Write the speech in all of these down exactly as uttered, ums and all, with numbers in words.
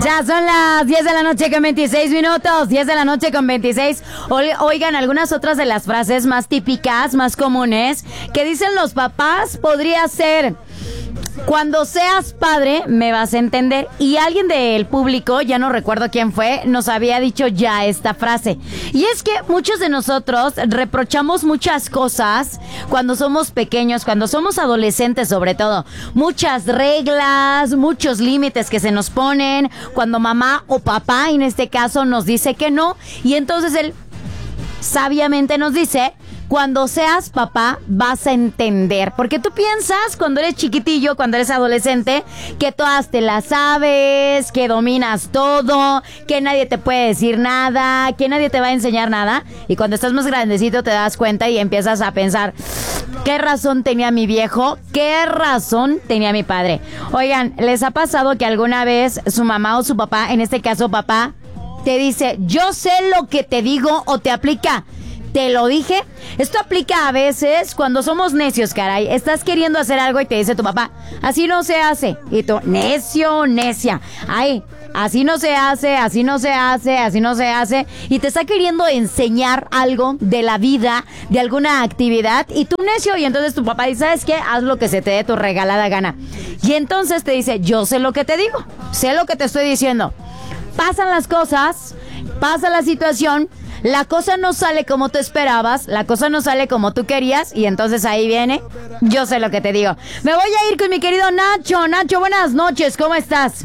Ya son las diez de la noche con veintiséis minutos, diez de la noche con veintiséis. Oigan, algunas otras de las frases más típicas, más comunes, que dicen los papás, podría ser: cuando seas padre me vas a entender. Y alguien del público, ya no recuerdo quién fue, nos había dicho ya esta frase. Y es que muchos de nosotros reprochamos muchas cosas cuando somos pequeños, cuando somos adolescentes sobre todo. Muchas reglas, muchos límites que se nos ponen, cuando mamá o papá en este caso nos dice que no. Y entonces él sabiamente nos dice: cuando seas papá vas a entender. Porque tú piensas cuando eres chiquitillo, cuando eres adolescente, que todas te las sabes, que dominas todo, que nadie te puede decir nada, que nadie te va a enseñar nada. Y cuando estás más grandecito te das cuenta y empiezas a pensar: ¿qué razón tenía mi viejo? ¿Qué razón tenía mi padre? Oigan, ¿les ha pasado que alguna vez su mamá o su papá, en este caso papá, te dice: yo sé lo que te digo, o te aplica: te lo dije? Esto aplica a veces cuando somos necios, caray. Estás queriendo hacer algo y te dice tu papá: así no se hace. Y tú: necio, necia. Ay, así no se hace, así no se hace, así no se hace. Y te está queriendo enseñar algo de la vida, de alguna actividad. Y tú necio. Y entonces tu papá dice: ¿sabes qué? Haz lo que se te dé tu regalada gana. Y entonces te dice: yo sé lo que te digo, sé lo que te estoy diciendo. Pasan las cosas, pasa la situación, la cosa no sale como tú esperabas, la cosa no sale como tú querías, y entonces ahí viene: yo sé lo que te digo. Me voy a ir con mi querido Nacho. Nacho, buenas noches, ¿cómo estás?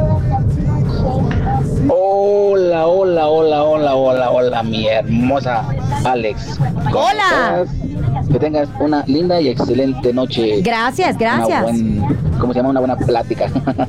Hola, hola, hola, hola, hola, hola, mi hermosa Alex. Hola. Estás? Que tengas una linda y excelente noche. Gracias, gracias. Buen, ¿Cómo se llama? Una buena plática.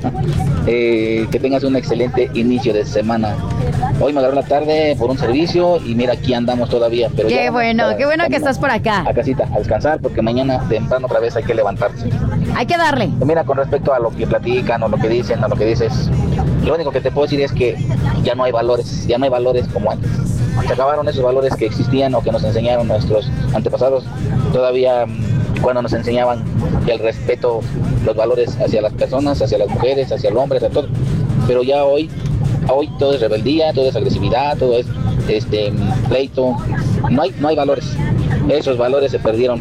eh, que tengas un excelente inicio de semana. Hoy me agarró la tarde por un servicio y mira, aquí andamos todavía. Pero qué ya bueno, qué bueno que estás por acá. A casita, a descansar, porque mañana temprano otra vez hay que levantarse. Hay que darle. Y mira, con respecto a lo que platican o lo que dicen o lo que dices, lo único que te puedo decir es que ya no hay valores, ya no hay valores como antes. Se acabaron esos valores que existían o que nos enseñaron nuestros antepasados. Todavía cuando nos enseñaban el respeto, los valores hacia las personas, hacia las mujeres, hacia el hombre, hacia todo. Pero ya hoy, hoy todo es rebeldía, todo es agresividad, todo es este pleito. No hay, no hay valores. Esos valores se perdieron.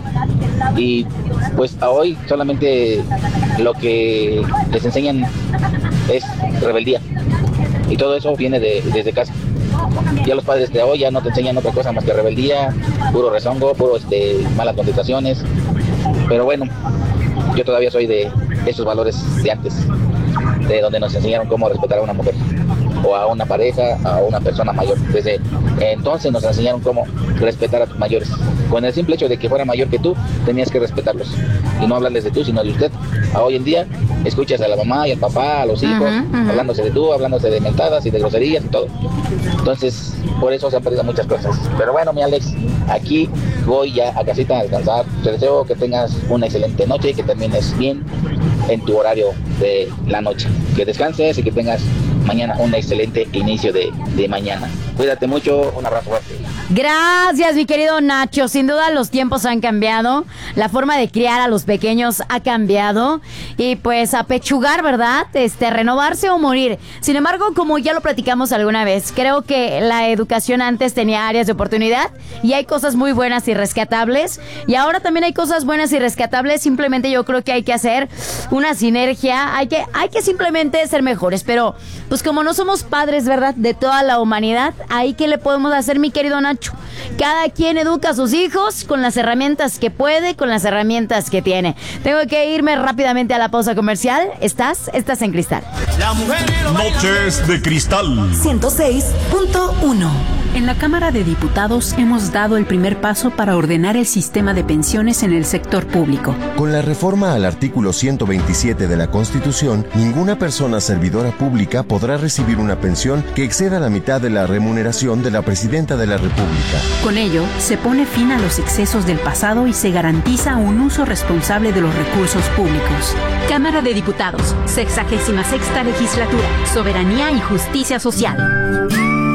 Y pues a hoy solamente lo que les enseñan es rebeldía. Y todo eso viene de, desde casa. Ya los padres de hoy ya no te enseñan otra cosa más que rebeldía, puro rezongo, puro este, malas contestaciones. Pero bueno, yo todavía soy de esos valores de antes, de donde nos enseñaron cómo respetar a una mujer o a una pareja, a una persona mayor. Desde entonces nos enseñaron cómo respetar a tus mayores. Con el simple hecho de que fuera mayor que tú, tenías que respetarlos y no hablarles de tú, sino de usted. A hoy en día escuchas a la mamá y al papá, a los hijos, uh-huh, uh-huh. hablándose de tú, hablándose de mentadas y de groserías y todo. Entonces, por eso se han perdido muchas cosas. Pero bueno, mi Alex, aquí voy ya a casita a descansar. Te deseo que tengas una excelente noche y que termines bien en tu horario de la noche. Que descanses y que tengas mañana un excelente inicio de, de mañana. Cuídate mucho, un abrazo fuerte. Gracias, mi querido Nacho. Sin duda los tiempos han cambiado, la forma de criar a los pequeños ha cambiado y pues apechugar, ¿verdad? Este, renovarse o morir. Sin embargo, como ya lo platicamos alguna vez, creo que la educación antes tenía áreas de oportunidad y hay cosas muy buenas y rescatables, y ahora también hay cosas buenas y rescatables. Simplemente yo creo que hay que hacer una sinergia, hay que, hay que simplemente ser mejores, pero pues como no somos padres, ¿verdad?, de toda la humanidad, ¿ahí qué le podemos hacer, mi querido Nacho? Cada quien educa a sus hijos con las herramientas que puede, con las herramientas que tiene. Tengo que irme rápidamente a la pausa comercial. ¿Estás? Estás en Cristal. Noches de Cristal. ciento seis punto uno. En la Cámara de Diputados hemos dado el primer paso para ordenar el sistema de pensiones en el sector público. Con la reforma al artículo ciento veintisiete de la Constitución, ninguna persona servidora pública podrá recibir una pensión que exceda la mitad de la remuneración de la Presidenta de la República. Con ello, se pone fin a los excesos del pasado y se garantiza un uso responsable de los recursos públicos. Cámara de Diputados, sexagésima sexta legislatura, soberanía y justicia social.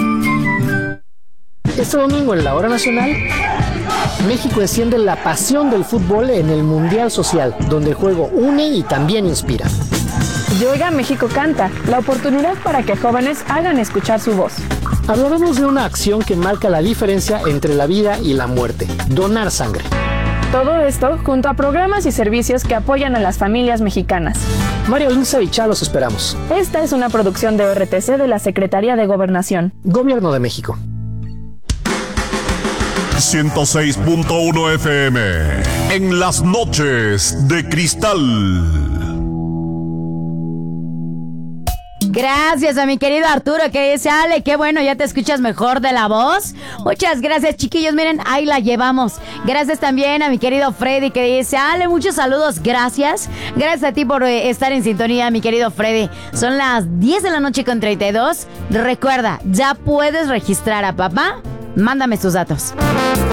Este domingo en la Hora Nacional, México enciende la pasión del fútbol en el Mundial Social, donde el juego une y también inspira. Y Oiga México Canta, la oportunidad para que jóvenes hagan escuchar su voz. Hablaremos de una acción que marca la diferencia entre la vida y la muerte: donar sangre. Todo esto junto a programas y servicios que apoyan a las familias mexicanas. María Luisa y Chá, los esperamos. Esta es una producción de O R T C de la Secretaría de Gobernación. Gobierno de México. ciento seis punto uno F M. En las noches de cristal. Gracias a mi querido Arturo que dice, Ale, qué bueno, ya te escuchas mejor de la voz. Muchas gracias, chiquillos, miren, ahí la llevamos. Gracias también a mi querido Freddy que dice, Ale, muchos saludos, gracias. Gracias a ti por eh, estar en sintonía, mi querido Freddy. Son las diez de la noche con treinta y dos. Recuerda, ya puedes registrar a papá. Mándame tus datos.